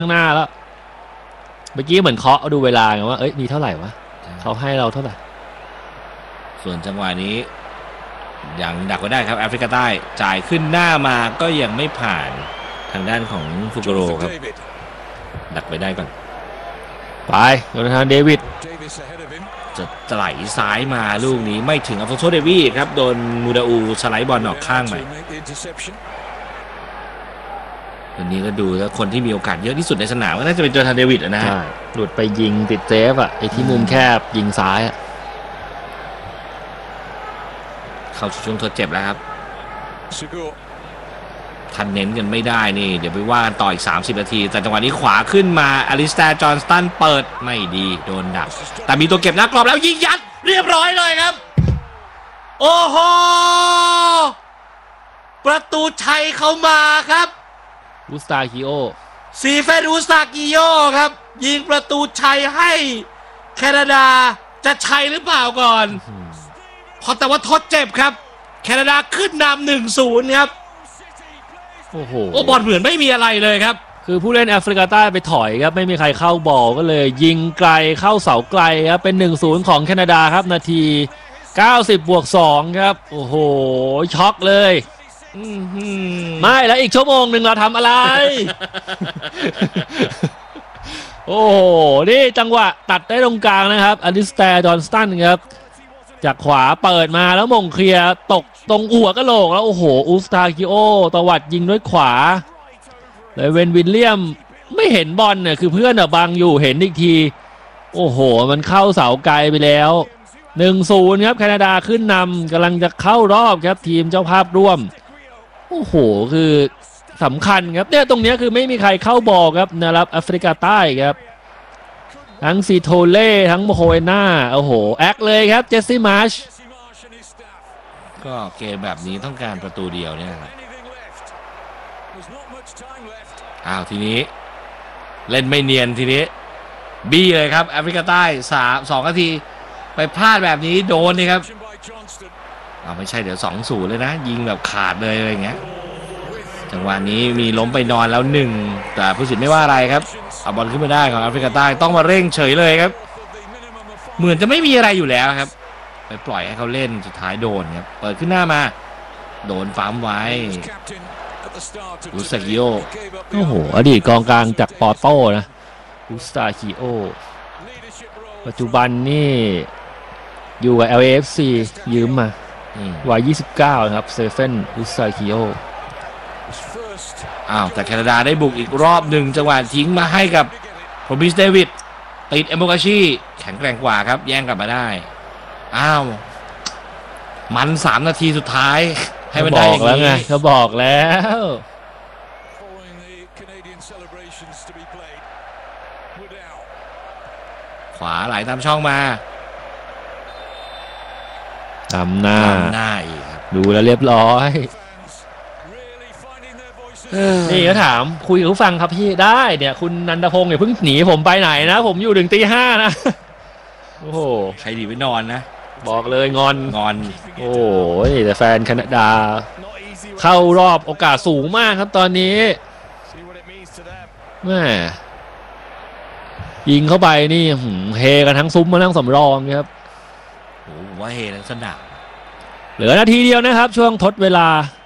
ข้างหน้าแล้วเมื่อกี้เหมือนเคาะดูเวลาไงว่าเอ้ยมีเท่าไหร่วะเขาให้เราเท่าไหร่ส่วนจังหวะนี้ยังดักไว้ได้ครับแอฟริกาใต้จ่ายขึ้นหน้ามาก็ยังไม่ผ่านทางด้านของฟุกุโรครับดักไว้ได้ก่อนไปโยนาธานเดวิดจะไหลซ้ายมาลูกนี้ไม่ถึงอัลฟอนโซเดวีครับโดนมูดาอูสไลด์บอลออกข้างไปวันนี้ก็ดูแล้วคนที่มีโอกาสเยอะที่สุดในสนามก็น่าจะเป็นโจนาธานเดวิดนะฮะหลุดไปยิงติดเซฟไอ้ที่มุมแคบยิงซ้ายเข้าช่วงทดเจ็บแล้วครับทันเน้นกันไม่ได้นี่เดี๋ยวไปว่ากันต่ออีก30 นาทีแต่จังหวะนี้ขวาขึ้นมาอลิสแตร์จอห์นสตันเปิดไม่ดีโดนดักแต่มีตัวเก็บหน้ากรอบแล้วยิงยัดเรียบร้อยเลยครับโอ้โหประตูชัยเข้ามาครับอุสตาคิโอซีเฟนอุสตากิโยครับยิงประตูชัยให้แคนาดาจะชัยหรือเปล่าก่อนพอแต่ว่าทดเจ็บครับแคนาดาขึ้นนำ 1-0 ครับโอ้โหบอลเหมือนไม่มีอะไรเลยครับคือผู้เล่นแอฟริกาใต้ไปถอยครับไม่มีใครเข้าบอลก็เลยยิงไกลเข้าเสาไกลครับเป็น 1-0 ของแคนาดาครับนาที90+2ครับโอ้โหช็อกเลยไม่แล้วอีกชั่วโมงหนึ่งเราทำอะไร โอ้โหนี่จังหวะตัดได้ตรงกลางนะครับอลิสแตร์จอห์นสตันครับจากขวาเปิดมาแล้วมงเคลียร์ตกตรงหัวกะโหลกแล้วโอ้โหอุสตาคิโอตวัดยิงด้วยขวาเลยเวนวิลเลียมไม่เห็นบอลเนี่ยคือเพื่อนบังอยู่เห็นอีกทีโอ้โหมันเข้าเสาไกลไปแล้ว 1-0 ครับแคนาดาขึ้นนำกำลังจะเข้ารอบครับทีมเจ้าภาพร่วมโอ้โหคือสำคัญครับเนี่ยตรงนี้คือไม่มีใครเข้าบอลครับนะครับแอฟริกาใต้ครับทั้งซีโทเล่ทั้งโมโฮเอน่าโอ้โหแอคเลยครับเจสซี่มาร์ชก็เกมแบบนี้ต้องการประตูเดียวเนี่ยครับทีนี้เล่นไม่เนียนทีนี้บี้เลยครับแอฟริกาใต้2 นาทีไปพลาดแบบนี้โดนนี่ครับไม่ใช่เดี๋ยว 2-0 เลยนะยิงแบบขาดเลยอะไรเงี้ยจังหวะนี้มีล้มไปนอนแล้ว1แต่ผู้สินไม่ว่าอะไรครับเอาบอลขึ้นมาได้ของแอฟริกาใต้ต้องมาเร่งเฉยเลยครับเหมือนจะไม่มีอะไรอยู่แล้วครับไปปล่อยให้เขาเล่นสุดท้ายโดนครับเปิดขึ้นหน้ามาโดนปั๊มไว้อุสตาคิโอโอ้โหอดีตกองกลางจากปอโต้นะอุสตาคิโอปัจจุบันนี่อยู่กับ LAFC ยืมมาวัย29นะครับเซเฟนอุสตาคิโอแต่แคนาดาได้บุกอีกรอบหนึ่งจังหวะทิ้งมาให้กับโรบินส์เดวิดติดเอโมกาชิแข็งแกร่งกว่าครับแย่งกลับมาได้มัน3 นาทีสุดท้ายให้มันได้อย่างนี้เขาบอกแล้วขวาไหลตามช่องมาตามหน้าอีกครับดูแล้วเรียบร้อยนี่ก็ถามคุยกับผู้ฟังครับพี่ได้เนี่ยคุณนันทพงศ์อย่าเพิ่งหนีผมไปไหนนะผมอยู่ถึงตี 5นะโอ้โหใครดีไปนอนนะบอกเลยงอนโอ้ยแต่แฟนแคนาดาเข้ารอบโอกาสสูงมากครับตอนนี้แม่ยิงเข้าไปนี่เฮกันทั้งซุ้มมาทั้งสำรองครับโอ้ว่าเฮทั้งสนามเหลือนาทีเดียวนะครับช่วงทดเวลา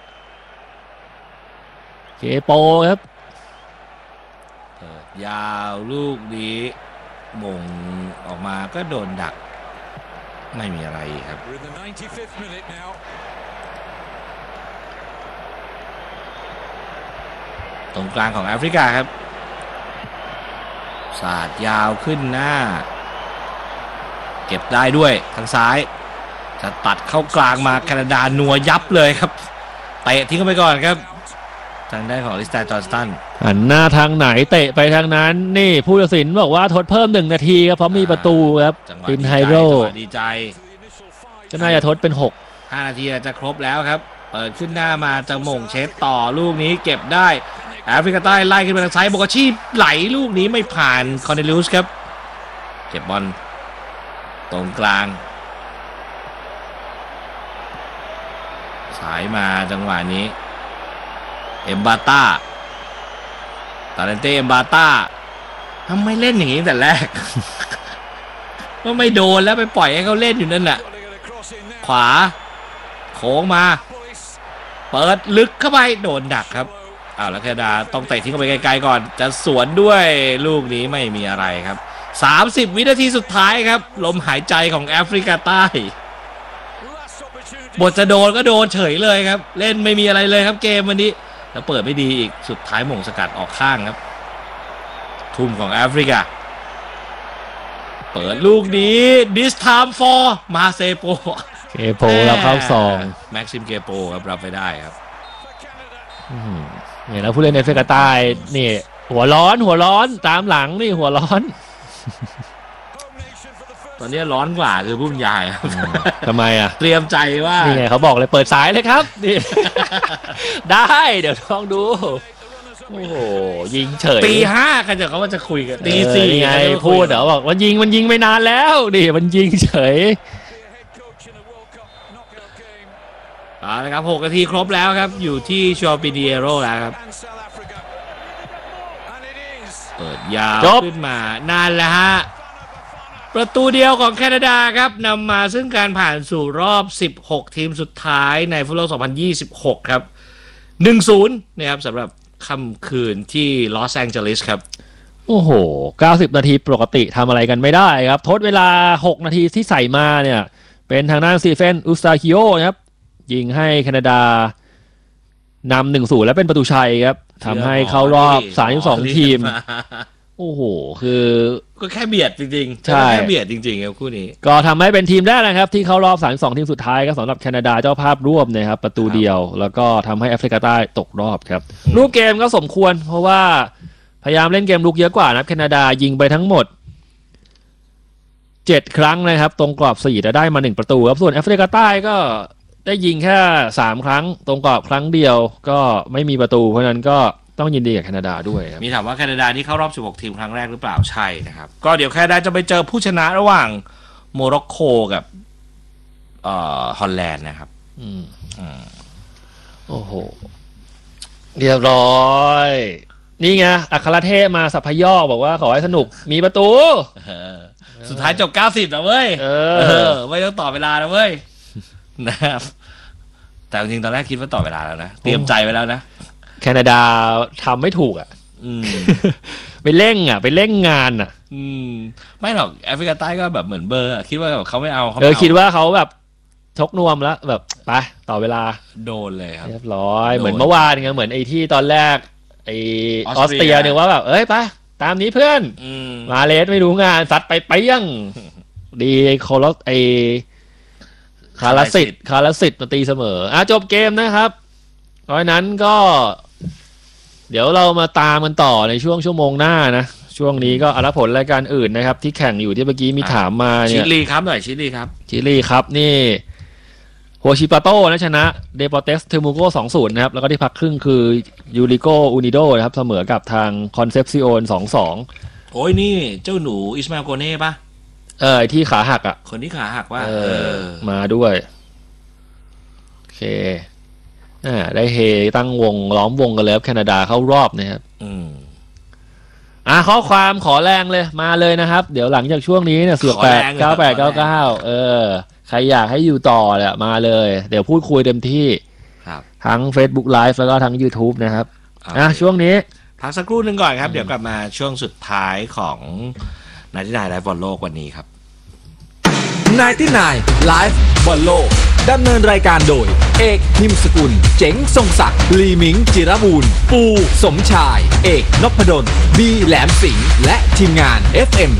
เคโปครับยาวลูกนี้มงออกมาก็โดนดักไม่มีอะไรครับตรงกลางของแอฟริกาครับสาดยาวขึ้นหน้าเก็บได้ด้วยทางซ้ายจะตัดเข้ากลางมาแคนาดานัวยับเลยครับเตะทิ้งเข้าไปก่อนครับทางได้ของลิสแตร์จอห์นสตันหันหน้าทางไหนเตะไปทางนั้นนี่ผู้ตัดสินบอกว่าทดเพิ่ม1 นาทีครับเพราะมีประตูครับตินไฮโร่ดีใจก็น่าจะทดเป็น 5 นาทีจะครบแล้วครับเปิดขึ้นหน้ามาจะมงเช็ดต่อลูกนี้เก็บได้แอฟริกาใต้ไล่ขึ้นไปทางซ้ายโบกาชีไหลลูกนี้ไม่ผ่านคอนเนลิอุสครับเก็บบอลตรงกลางสายมาจังหวะนี้เอ็มบาต้าาเลนเต้บาต้าทำไมเล่นอย่างนี้แต่แรก ก็ไม่โดนแล้วไปปล่อยให้เขาเล่นอยู่นั่นแหละขวาโค้งมาเปิดลึกเข้าไปโดนดักครับแล้วแคนาดาต้องเตะทิ้งเข้าไปไกลๆก่อนจะสวนด้วยลูกนี้ไม่มีอะไรครับ30วินาทีสุดท้ายครับลมหายใจของแอฟริกาใต้บทจะโดนก็โดนเฉยเลยครับเล่นไม่มีอะไรเลยครับเกมวันนี้แล้วเปิดไม่ดีอีกสุดท้ายหม่งสกัดออกข้างครับทุ่มของแอฟริกาเปิดลูกนี้ this time for มาเซโปเราเข้าซองแม็กซิมเกโปครับรับไปได้ครับเนี่ยแล้วผู้เล่นแอฟริกาใต้นี่หัวร้อนตามหลังนี่หัวร้อนตอนนี้ร้อนกว่าคือผู้บรรยายครับทำไมอ่ะเตรียมใจว่านี่ไงเขาบอกเลยเปิดสายเลยครับนี่ ได้เดี๋ยวลองดูโอ้โหยิงเฉยตีห้ากันจะเขาว่าจะคุยกันตีสี่ไงพูดเดี๋ยวบอกว่ายิงไม่นานแล้วดิมันยิงเฉยนะครับ6 นาทีครบแล้วครับอยู่ที่ชอปิเดียโรแล้วครับเปิดยาวขึ้นมานานแล้วฮะประตูเดียวของแคนาดาครับนำมาซึ่งการผ่านสู่รอบ16ทีมสุดท้ายในฟุตบอล2026ครับ 1-0 นะครับสำหรับค่ำคืนที่ลอสแองเจลิสครับโอ้โห90นาทีปกติทำอะไรกันไม่ได้ครับทดเวลา6นาทีที่ใส่มาเนี่ยเป็นทางด้านซีเฟนอุสตาคิโอนะครับยิงให้แคนาดานำ 1-0 และเป็นประตูชัยครับทำให้เข้ารอบ32ทีมโอ้โหคือก็แค่เบียดจริงๆใช่แค่เบียดจริงๆครับคู่นี้ก็ทำให้เป็นทีมแรกนะครับที่เข้ารอบ32ทีมสุดท้ายก็สำหรับแคนาดาเจ้าภาพร่วมนะครับประตูเดียวแล้วก็ทำให้แอฟริกาใต้ตกรอบครับรูปเกมก็สมควรเพราะว่าพยายามเล่นเกมลุกเยอะกว่านะแคนาดายิงไปทั้งหมด7ครั้งนะครับตรงกรอบ4แต่ได้มา1ประตูครับส่วนแอฟริกาใต้ก็ได้ยิงแค่3ครั้งตรงกรอบครั้งเดียวก็ไม่มีประตูเพราะนั้นก็ต้องยินดีกับแคนาดาด้วยมีถามว่าแคนาดานี่เข้ารอบ16ทีมครั้งแรกหรือเปล่าใช่นะครับก็เดี๋ยวแคนาดาจะไปเจอผู้ชนะระหว่างโมร็อกโกกับฮอลแลนด์นะครับโอ้โหเรียบร้อยนี่ไงอัครเทพมาสัพพยอกบอกว่าขอให้สนุกมีประตูสุดท้ายจบ90นะเว้ยไม่ต้องต่อเวลานะเว้ยนะครับแต่จริงๆตอนแรกคิดว่าต่อเวลาแล้วนะเตรียมใจไว้แล้วนะแคนาดาทำไม่ถูกไปเร่งไปเร่งงานไม่หรอกแอฟริกาใต้ก็แบบเหมือนเบอร์คิดว่าเขาไม่เอาคิดว่าเขาแบบชกนวมแล้วแบบไปต่อเวลาโดนเลยครับเรียบร้อยเหมือนเมื่อวานไงเหมือนไอ้ที่ตอนแรกไอ้ออสเตรียเนี่ยว่าแบบไปตามนี้เพื่อนมาเลสไม่รู้งานซัดไปเปี้ยงดีโคลอสไอคาราสิตมาตีเสมอจบเกมนะครับเพราะนั้นก็เดี๋ยวเรามาตามกันต่อในช่วงชั่วโมงหน้านะช่วงนี้ก็อัปผลรายการอื่นนะครับที่แข่งอยู่ที่เมื่อกี้มีถามมาเนี่ยชิลีครับหน่อยชิลีครับนี่โฮชิปาโต้นะชนะเดปอร์เตสเทมูโก 2-0 นะครับแล้วก็ที่พักครึ่งคือยูริโกอูนิโดนะครับเสมอกับทางคอนเซปซิโอน 2-2 โอ้ยนี่เจ้าหนูอิสมาโกเน่ปะที่ขาหักคนที่ขาหักว่ามาด้วยโอเคได้เฮตั้งวงล้อมวงกันแล้วแคนาดาเข้ารอบนะครับข้อความขอแรงเลยมาเลยนะครับเดี๋ยวหลังจากช่วงนี้เนี่ย989899ใครอยากให้อยู่ต่อเนี่ยมาเลยเดี๋ยวพูดคุยเต็มที่ทั้ง Facebook Live แล้วก็ทั้ง YouTube นะครับช่วงนี้พักสักครู่หนึ่งก่อนครับเดี๋ยวกลับมาช่วงสุดท้ายของ99 ไลฟ์บอลโลกวันนี้ครับ 99 ไลฟ์บอลโลกดำเนินรายการโดยเอกนิมสกุลเจ๋งทรงศักดิ์ลีมิงจิรบูรณ์ปูสมชายเอกนพดลบีแหลมสิงห์และทีมงาน FM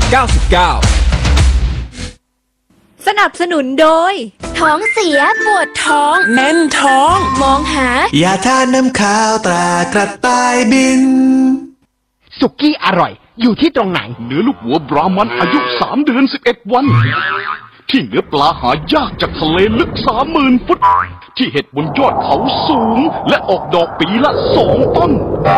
99 สนับสนุนโดยท้องเสียปวดท้องแน่นท้องมองหายาทาน้ำข้าวตรากระต่ายบินสุกี้อร่อยอยู่ที่ตรงไหนเนื้อลูกหัวบรามันอายุ3 เดือน 11 วันที่เนื้อปลาหายากจากทะเลลึก 30,000 ฟุตที่เห็ดบนยอดเขาสูงและออกดอกปีละ2 ต้น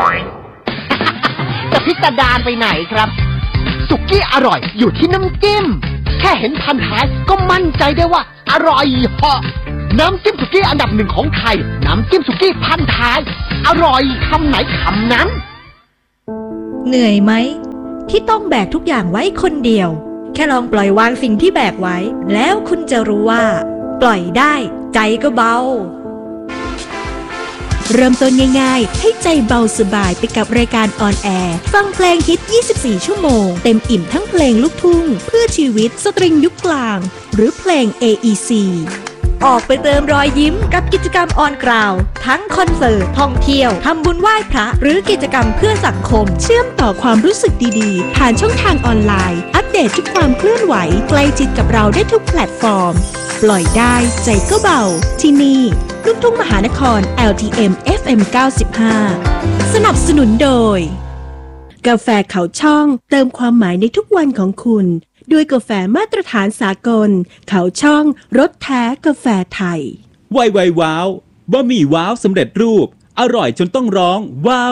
จะพิสดารไปไหนครับสุกี้อร่อยอยู่ที่น้ำจิ้มแค่เห็นพันท้ายก็มั่นใจได้ว่าอร่อยเหาะน้ำจิ้มสุกี้อันดับ1ของไทยน้ำจิ้มสุกี้พันท้ายอร่อยคำไหนคำนั้นเหนื่อยไหมที่ต้องแบกทุกอย่างไว้คนเดียวแค่ลองปล่อยวางสิ่งที่แบกไว้แล้วคุณจะรู้ว่าปล่อยได้ใจก็เบาเริ่มต้นง่ายๆให้ใจเบาสบายไปกับรายการออนแอร์ฟังเพลงฮิต24ชั่วโมงเต็มอิ่มทั้งเพลงลูกทุ่งเพื่อชีวิตสตริงยุคกลางหรือเพลง AEC ออกไปเติมรอยยิ้มกับกิจกรรมออนกราวทั้งคอนเสิร์ตท่องเที่ยวทำบุญไหว้พระหรือกิจกรรมเพื่อสังคมเชื่อมต่อความรู้สึกดีๆผ่านช่องทางออนไลน์อัปเดตทุกความเคลื่อนไหวใกล้ชิดกับเราได้ทุกแพลตฟอร์มปล่อยได้ใจก็เบาที่นี่ลูกทุ่งมหานคร LTM FM 95 สนับสนุนโดยกาแฟเขาช่องเติมความหมายในทุกวันของคุณด้วยกาแฟมาตรฐานสากลเขาช่องรสแท้กาแฟไทยไวว้าวบะหมี่ว้าวสำเร็จรูปอร่อยจนต้องร้องว้าว